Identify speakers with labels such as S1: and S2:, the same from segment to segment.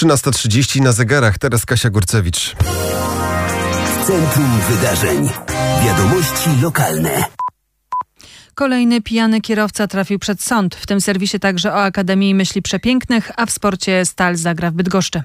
S1: 13:30 na zegarach. Teraz Kasia Górcewicz.
S2: Centrum Wydarzeń. Wiadomości lokalne.
S3: Kolejny pijany kierowca trafił przed sąd. W tym serwisie także o Akademii Myśli Przepięknych, a w sporcie Stal zagra w Bydgoszczy.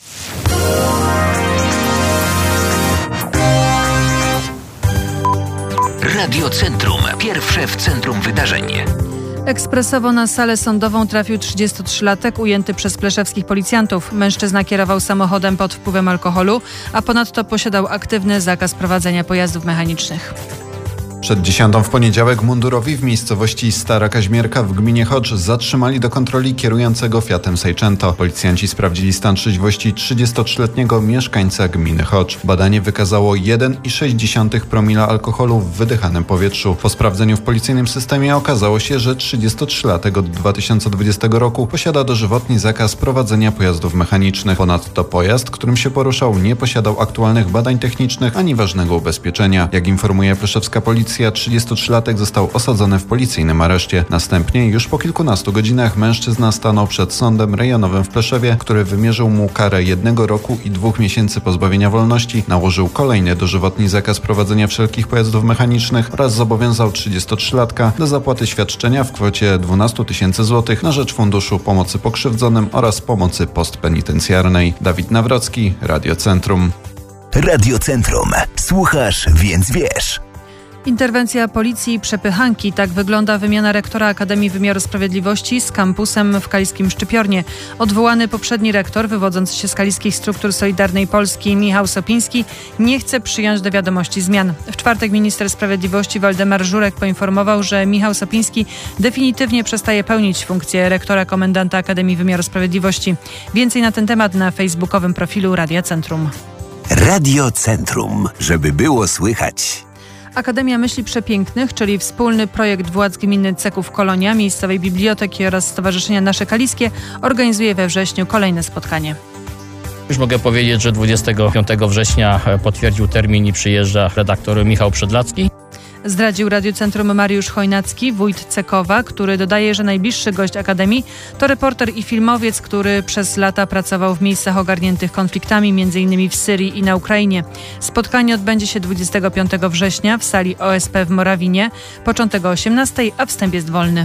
S2: Radio Centrum. Pierwsze w centrum wydarzeń.
S3: Ekspresowo na salę sądową trafił 33-latek ujęty przez pleszewskich policjantów. Mężczyzna kierował samochodem pod wpływem alkoholu, a ponadto posiadał aktywny zakaz prowadzenia pojazdów mechanicznych.
S4: Przed 10 w poniedziałek mundurowi w miejscowości Stara Kaźmierka w gminie Chocz zatrzymali do kontroli kierującego Fiatem Seicento. Policjanci sprawdzili stan trzeźwości 33-letniego mieszkańca gminy Chocz. Badanie wykazało 1,6 promila alkoholu w wydychanym powietrzu. Po sprawdzeniu w policyjnym systemie okazało się, że 33-latek od 2020 roku posiada dożywotni zakaz prowadzenia pojazdów mechanicznych. Ponadto pojazd, którym się poruszał, nie posiadał aktualnych badań technicznych ani ważnego ubezpieczenia. Jak informuje pleszewska policja, 33-latek został osadzony w policyjnym areszcie. Następnie już po kilkunastu godzinach mężczyzna stanął przed sądem rejonowym w Pleszewie, który wymierzył mu karę 1 roku i 2 miesięcy pozbawienia wolności, nałożył kolejny dożywotni zakaz prowadzenia wszelkich pojazdów mechanicznych oraz zobowiązał 33-latka do zapłaty świadczenia w kwocie 12 000 złotych na rzecz Funduszu Pomocy Pokrzywdzonym oraz Pomocy Postpenitencjarnej. Dawid Nawrocki, Radio Centrum.
S2: Radio Centrum. Słuchasz, więc wiesz.
S3: Interwencja policji i przepychanki. Tak wygląda wymiana rektora Akademii Wymiaru Sprawiedliwości z kampusem w kaliskim Szczypiornie. Odwołany poprzedni rektor, wywodzący się z kaliskich struktur Solidarnej Polski, Michał Sopiński, nie chce przyjąć do wiadomości zmian. W czwartek minister sprawiedliwości Waldemar Żurek poinformował, że Michał Sopiński definitywnie przestaje pełnić funkcję rektora komendanta Akademii Wymiaru Sprawiedliwości. Więcej na ten temat na facebookowym profilu Radia Centrum.
S2: Radio Centrum. Żeby było słychać.
S3: Akademia Myśli Przepięknych, czyli wspólny projekt władz gminy Ceków Kolonia, miejscowej biblioteki oraz Stowarzyszenia Nasze Kaliskie, organizuje we wrześniu kolejne spotkanie.
S5: Już mogę powiedzieć, że 25 września potwierdził termin i przyjeżdża redaktor Michał Przedlacki.
S3: Zdradził Radiu Centrum Mariusz Chojnacki, wójt Cekowa, który dodaje, że najbliższy gość Akademii to reporter i filmowiec, który przez lata pracował w miejscach ogarniętych konfliktami, m.in. w Syrii i na Ukrainie. Spotkanie odbędzie się 25 września w sali OSP w Morawinie. Początek o 18:00, a wstęp jest wolny.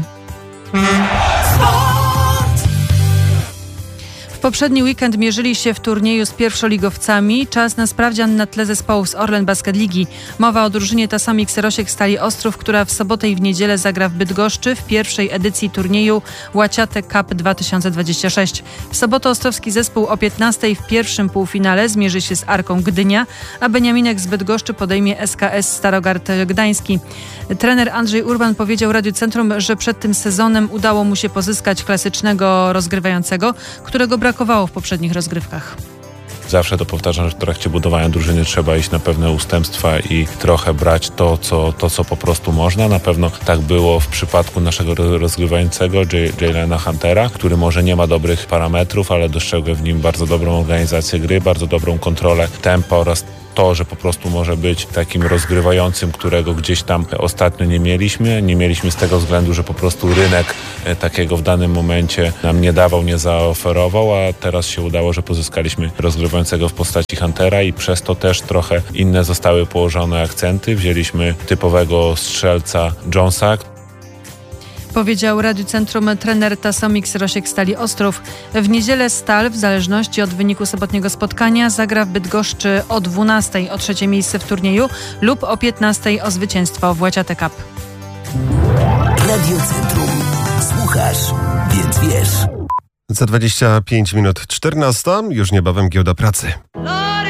S3: W poprzedni weekend mierzyli się w turnieju z pierwszoligowcami. Czas na sprawdzian na tle zespołów z Orlen Basket Ligi. Mowa o drużynie Tasomix Rosiek Stali Ostrów, która w sobotę i w niedzielę zagra w Bydgoszczy w pierwszej edycji turnieju Łaciate Cup 2026. W sobotę ostrowski zespół o 15:00 w pierwszym półfinale zmierzy się z Arką Gdynia, a Beniaminek z Bydgoszczy podejmie SKS Starogard Gdański. Trener Andrzej Urban powiedział Radiu Centrum, że przed tym sezonem udało mu się pozyskać klasycznego rozgrywającego, którego brakowało w poprzednich rozgrywkach.
S6: Zawsze to powtarzam, że w trakcie budowania drużyny trzeba iść na pewne ustępstwa i trochę brać to, co po prostu można. Na pewno tak było w przypadku naszego rozgrywającego Jaylena Huntera, który może nie ma dobrych parametrów, ale dostrzegłem w nim bardzo dobrą organizację gry, bardzo dobrą kontrolę tempa oraz to, że po prostu może być takim rozgrywającym, którego gdzieś tam ostatnio nie mieliśmy. Nie mieliśmy z tego względu, że po prostu rynek takiego w danym momencie nam nie dawał, nie zaoferował, a teraz się udało, że pozyskaliśmy rozgrywającego w postaci Huntera i przez to też trochę inne zostały położone akcenty. Wzięliśmy typowego strzelca Jonesa.
S3: Powiedział Radiu Centrum trener Tasomix Rosiek Stali Ostrów. W niedzielę Stal, w zależności od wyniku sobotniego spotkania, zagra w Bydgoszczy o 12:00 o trzecie miejsce w turnieju lub o 15:00 o zwycięstwo w Łaciate Cup.
S2: Radio Centrum. Słuchasz, więc wiesz.
S1: Za 25 minut 14:00, już niebawem giełda pracy.